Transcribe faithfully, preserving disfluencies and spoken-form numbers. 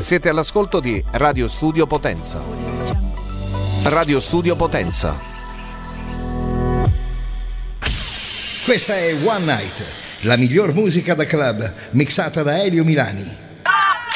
Siete all'ascolto di Radio Studio Potenza. Radio Studio Potenza. Questa è One Night, la miglior musica da club mixata da Elio Milani.